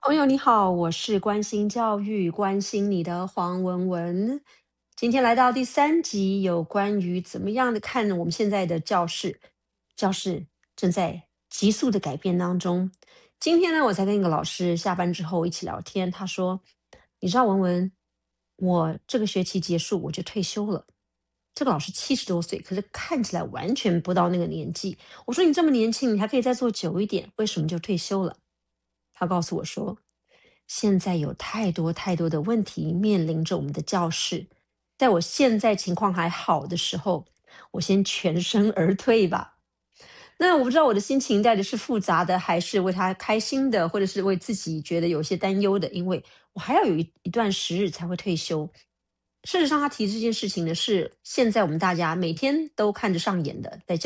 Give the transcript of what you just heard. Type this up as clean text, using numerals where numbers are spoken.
朋友你好，我是关心教育、关心你的黄文文。今天来到第3集，有关于怎么样的看我们现在的教室，教室正在急速的改变当中。今天呢，我才跟一个老师下班之后一起聊天，他说：“你知道文文，我这个学期结束我就退休了。”这个老师70多岁，可是看起来完全不到那个年纪。我说：“你这么年轻，你还可以再做久一点，为什么就退休了？”他告诉我说，现在有太多太多的问题面临着我们的教室，在我现在情况还好的时候，我先全身而退吧。那我不知道我的心情带着是复杂的，还是为他开心的，或者是为自己觉得有些担忧的，因为我还要有一段时日才会退休。事实上，他提这件事情呢，是现在我们大家每天都看着上演的，在